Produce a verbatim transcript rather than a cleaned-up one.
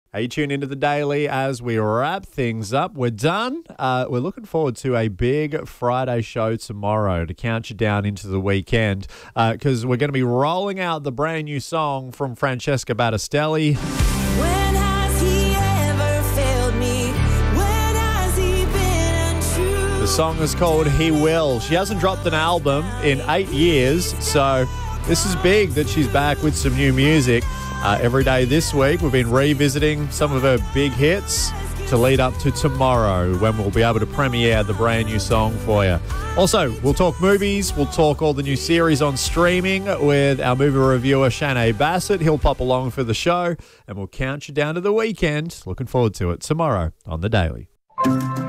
Hey, tune into the Daily as we wrap things up. We're done. Uh, we're looking forward to a big Friday show tomorrow to count you down into the weekend because uh, we're going to be rolling out the brand new song from Francesca Battistelli. When has he ever failed me? When has he been untrue? The song is called He Will. She hasn't dropped an album in eight years, so this is big that she's back with some new music. Uh, every day this week, we've been revisiting some of her big hits to lead up to tomorrow when we'll be able to premiere the brand new song for you. Also, we'll talk movies. We'll talk all the new series on streaming with our movie reviewer, Shanae Bassett. He'll pop along for the show and we'll count you down to the weekend. Looking forward to it tomorrow on The Daily.